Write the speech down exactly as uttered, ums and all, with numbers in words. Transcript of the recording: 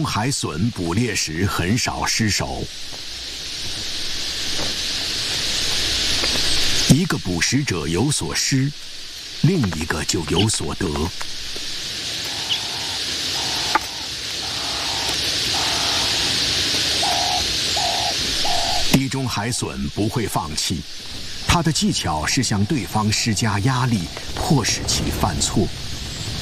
海隼捕猎时很少失手，一个捕食者有所失，另一个就有所得。地中海隼不会放弃，它的技巧是向对方施加压力，迫使其犯错。